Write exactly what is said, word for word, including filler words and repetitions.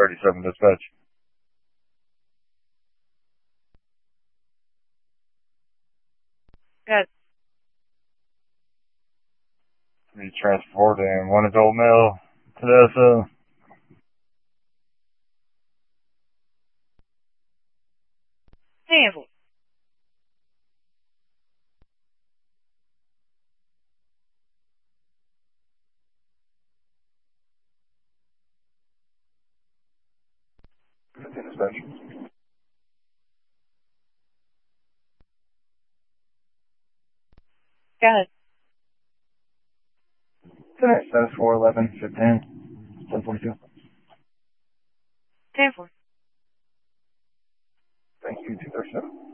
thirty-seven dispatch. Good. Three transporting one adult male to the S O. Handle. fifteen dispatch. Go ahead. seven four eleven fifteen. ten forty-two. ten four. Thank you, two thirty-seven.